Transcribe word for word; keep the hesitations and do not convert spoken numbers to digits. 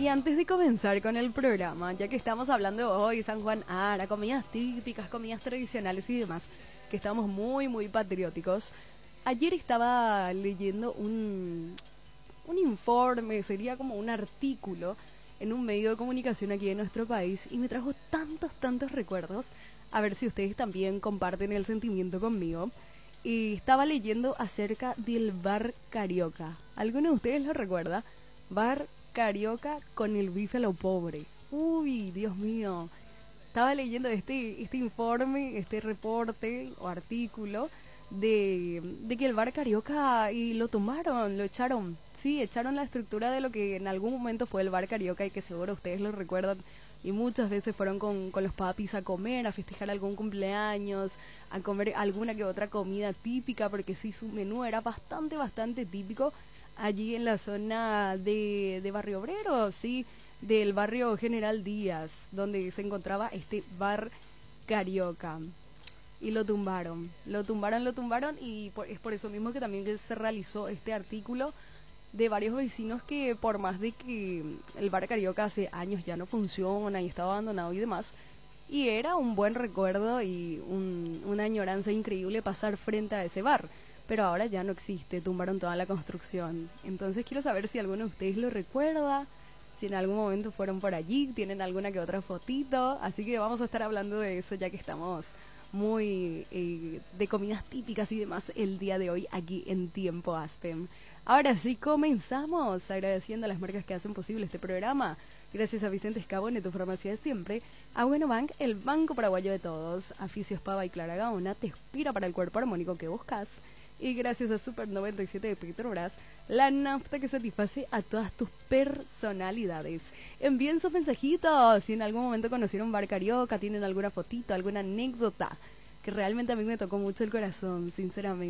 Y antes de comenzar con el programa, ya que estamos hablando hoy San Juan Ara, comidas típicas, comidas tradicionales y demás, que estamos muy, muy patrióticos, ayer estaba leyendo un, un informe, sería como un artículo en un medio de comunicación aquí en nuestro país y me trajo tantos, tantos recuerdos, a ver si ustedes también comparten el sentimiento conmigo. Y estaba leyendo acerca del bar Carioca. ¿Alguno de ustedes lo recuerda? Bar Carioca con el bife a lo pobre. Uy, Dios mío. Estaba leyendo este, este informe, este reporte o artículo de, de que el bar Carioca y lo tomaron, lo echaron. Sí, echaron la estructura de lo que en algún momento fue el bar Carioca y que seguro ustedes lo recuerdan. Y muchas veces fueron con, con los papis a comer, a festejar algún cumpleaños, a comer alguna que otra comida típica, porque sí, su menú era bastante, bastante típico allí en la zona de, de Barrio Obrero, sí, del barrio General Díaz, donde se encontraba este bar Carioca. Y lo tumbaron, lo tumbaron, lo tumbaron y por, es por eso mismo que también que se realizó este artículo de varios vecinos que por más de que el bar Carioca hace años ya no funciona y estaba abandonado y demás, y era un buen recuerdo y un, una añoranza increíble pasar frente a ese bar, pero ahora ya no existe, tumbaron toda la construcción. Entonces quiero saber si alguno de ustedes lo recuerda, si en algún momento fueron por allí, tienen alguna que otra fotito, así que vamos a estar hablando de eso ya que estamos muy eh, de comidas típicas y demás el día de hoy aquí en Tiempo Aspen. Ahora sí, comenzamos agradeciendo a las marcas que hacen posible este programa. Gracias a Vicente Escabone, tu farmacia de siempre. A Bueno Bank, el banco paraguayo de todos. A Fisios Pava y Clara Gaona, te inspira para el cuerpo armónico que buscas. Y gracias a Super noventa y siete de Petrobras, la nafta que satisface a todas tus personalidades. Envíen sus mensajitos. Si en algún momento conocieron Bar Carioca, tienen alguna fotito, alguna anécdota que realmente a mí me tocó mucho el corazón, sinceramente.